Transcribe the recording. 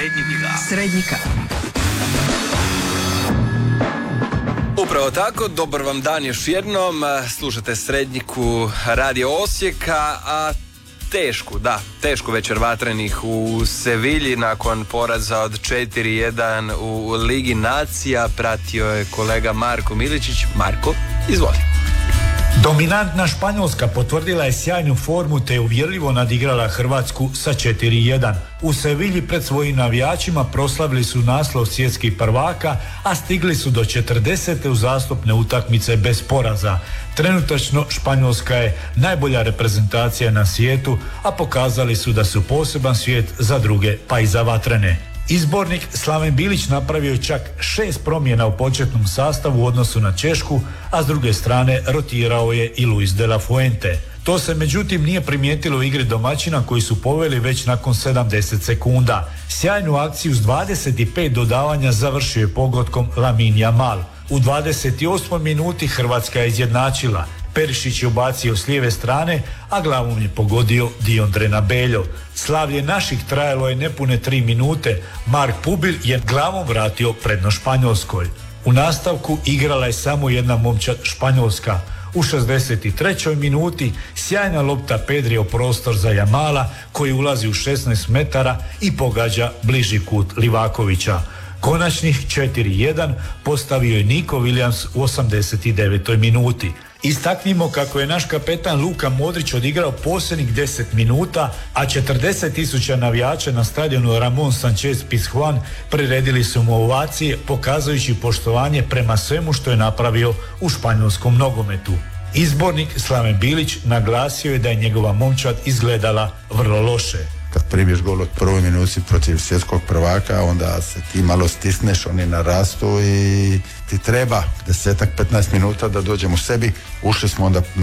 Srednjika. Upravo tako, dobar vam dan još jednom, slušate Srednjiku Radio Osijeka, a tešku večer vatrenih u Sevilji nakon poraza od 4-1 u Ligi Nacija. Pratio je kolega Marko Miličić. Marko, izvoli. Dominantna Španjolska potvrdila je sjajnu formu te uvjerljivo nadigrala Hrvatsku sa 4-1. U Sevilji pred svojim navijačima proslavili su naslov svjetskih prvaka, a stigli su do 40. uzastopne utakmice bez poraza. Trenutačno Španjolska je najbolja reprezentacija na svijetu, a pokazali su da su poseban svijet za druge, pa i za vatrene. Izbornik Slaven Bilić napravio je čak 6 promjena u početnom sastavu u odnosu na Češku, a s druge strane rotirao je i Luis de la Fuente. To se međutim nije primijetilo u igri domaćina koji su poveli već nakon 70 sekunda. Sjajnu akciju s 25 dodavanja završio je pogodkom Lamine Yamal. U 28. minuti Hrvatska je izjednačila. Perišić je ubacio s lijeve strane, a glavom je pogodio Diondre Nabeljo. Slavlje naših trajalo je nepune 3 minute. Mark Pubil je glavom vratio prednost Španjolskoj. U nastavku igrala je samo jedna momčad Španjolska. U 63. minuti sjajna lopta Pedrija u prostor za Jamala, koji ulazi u 16 metara i pogađa bliži kut Livakovića. Konačnih 4-1 postavio je Nico Williams u 89. minuti. Istaknimo kako je naš kapetan Luka Modrić odigrao posljednjih 10 minuta, a 40.000 navijača na stadionu Ramon Sanchez Pizjuan priredili su mu ovacije, pokazujući poštovanje prema svemu što je napravio u španjolskom nogometu. Izbornik Slaven Bilić naglasio je da je njegova momčad izgledala vrlo loše. Kad primiš gol od prvoj minuti protiv svjetskog prvaka, onda se ti malo stisneš, oni narastu i ti treba 10-15 minuta da dođemo u sebi. Ušli smo onda